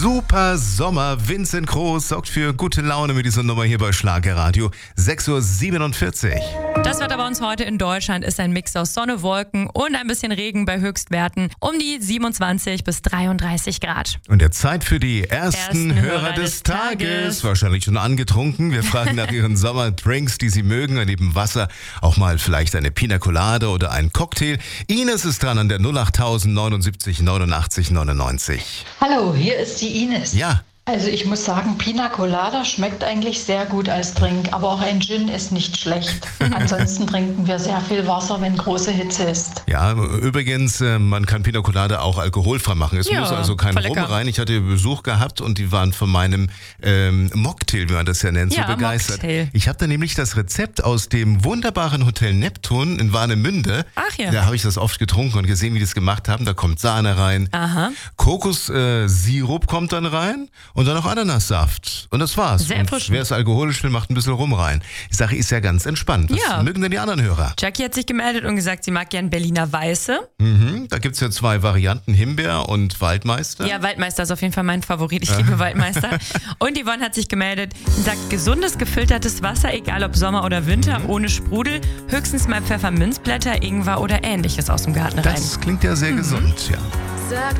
Super Sommer. Vincent Groß sorgt für gute Laune mit dieser Nummer hier bei Schlagerradio. 6:47 Uhr. Das Wetter bei uns heute in Deutschland ist ein Mix aus Sonne, Wolken und ein bisschen Regen bei Höchstwerten um die 27 bis 33 Grad. Und der Zeit für die ersten Hörer des Tages. Wahrscheinlich schon angetrunken. Wir fragen nach ihren Sommerdrinks, die sie mögen. Neben Wasser auch mal vielleicht eine Pina Colada oder ein Cocktail. Ines ist dran an der 08000 79 89 99. Hallo, hier ist die Ines. Ja. Also ich muss sagen, Pina Colada schmeckt eigentlich sehr gut als Drink, aber auch ein Gin ist nicht schlecht. Ansonsten trinken wir sehr viel Wasser, wenn große Hitze ist. Ja, übrigens, man kann Pina Colada auch alkoholfrei machen. Es muss also kein Rum rein. Ich hatte Besuch gehabt und die waren von meinem Mocktail, wie man das ja nennt, so begeistert. Mocktail. Ich habe da nämlich das Rezept aus dem wunderbaren Hotel Neptun in Warnemünde. Ach ja. Da habe ich das oft getrunken und gesehen, wie die das gemacht haben. Da kommt Sahne rein. Aha. Kokossirup kommt dann rein. Und dann noch Ananassaft. Und das war's. Sehr frisch. Wer es alkoholisch will, macht ein bisschen Rum rein. Die Sache ist ja ganz entspannt. Was mögen denn die anderen Hörer? Jackie hat sich gemeldet und gesagt, sie mag gern Berliner Weiße. Da gibt's ja 2 Varianten, Himbeer und Waldmeister. Ja, Waldmeister ist auf jeden Fall mein Favorit. Ich liebe Waldmeister. Und Yvonne hat sich gemeldet und sagt, gesundes, gefiltertes Wasser, egal ob Sommer oder Winter, ohne Sprudel, höchstens mal Pfefferminzblätter, Ingwer oder Ähnliches aus dem Garten rein. Das klingt ja sehr gesund, ja. Sag